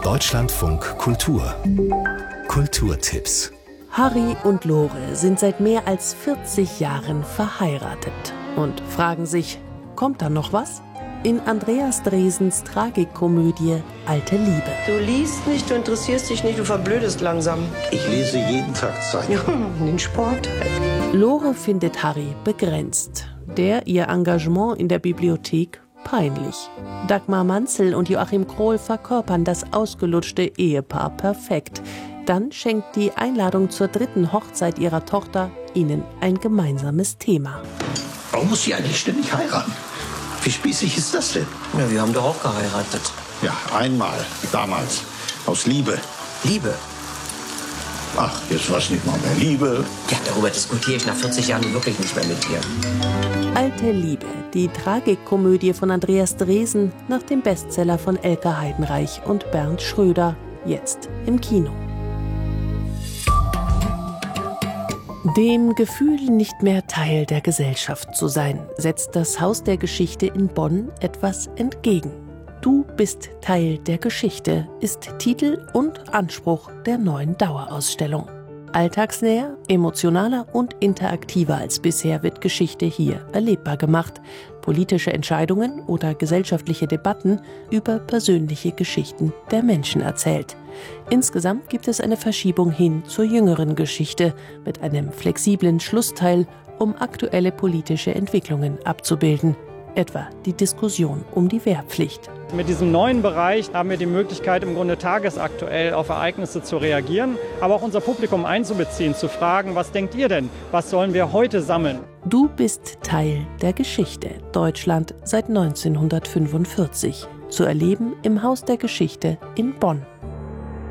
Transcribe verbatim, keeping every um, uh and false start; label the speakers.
Speaker 1: Deutschlandfunk Kultur. Kulturtipps.
Speaker 2: Harry und Lore sind seit mehr als vierzig Jahren verheiratet und fragen sich, kommt da noch was? In Andreas Dresens Tragikkomödie Alte Liebe.
Speaker 3: Du liest nicht, du interessierst dich nicht, du verblödest langsam.
Speaker 4: Ich lese jeden Tag Zeitung.
Speaker 3: Ja, den Sport.
Speaker 2: Lore findet Harry begrenzt, der ihr Engagement in der Bibliothek peinlich. Dagmar Manzel und Joachim Krohl verkörpern das ausgelutschte Ehepaar perfekt. Dann schenkt die Einladung zur dritten Hochzeit ihrer Tochter ihnen ein gemeinsames Thema.
Speaker 4: Warum muss sie eigentlich ständig heiraten? Wie spießig ist das denn?
Speaker 3: Ja, wir haben doch auch geheiratet.
Speaker 4: Ja, einmal, damals, aus Liebe.
Speaker 3: Liebe?
Speaker 4: Ach, jetzt war es nicht mal mehr Liebe.
Speaker 3: Ja, darüber diskutiere ich nach vierzig Jahren wirklich nicht mehr mit dir.
Speaker 2: Alte Liebe, die Tragikkomödie von Andreas Dresen nach dem Bestseller von Elke Heidenreich und Bernd Schröder, jetzt im Kino. Dem Gefühl, nicht mehr Teil der Gesellschaft zu sein, setzt das Haus der Geschichte in Bonn etwas entgegen. Du bist Teil der Geschichte ist Titel und Anspruch der neuen Dauerausstellung. Alltagsnäher, emotionaler und interaktiver als bisher wird Geschichte hier erlebbar gemacht. Politische Entscheidungen oder gesellschaftliche Debatten über persönliche Geschichten der Menschen erzählt. Insgesamt gibt es eine Verschiebung hin zur jüngeren Geschichte mit einem flexiblen Schlussteil, um aktuelle politische Entwicklungen abzubilden, etwa die Diskussion um die Wehrpflicht.
Speaker 5: Mit diesem neuen Bereich haben wir die Möglichkeit, im Grunde tagesaktuell auf Ereignisse zu reagieren, aber auch unser Publikum einzubeziehen, zu fragen, was denkt ihr denn, was sollen wir heute sammeln?
Speaker 2: Du bist Teil der Geschichte. Deutschland seit neunzehnhundertfünfundvierzig. Zu erleben im Haus der Geschichte in Bonn.